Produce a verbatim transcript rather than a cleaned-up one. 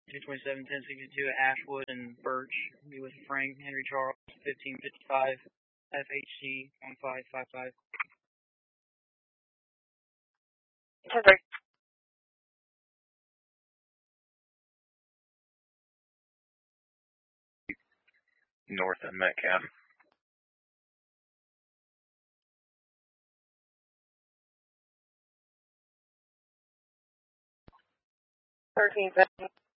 two twenty-seven, ten sixty-two at Ashwood and Birch. Be with Frank Henry Charles, fifteen fifty-five, F H C one five five five. ten thirty. North of Metcalf. thirteen fifty.